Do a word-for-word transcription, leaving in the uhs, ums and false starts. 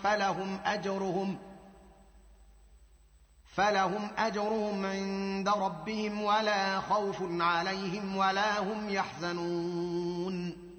فلهم أجرهم فلهم أجرهم عند ربهم ولا خوف عليهم ولا هم يحزنون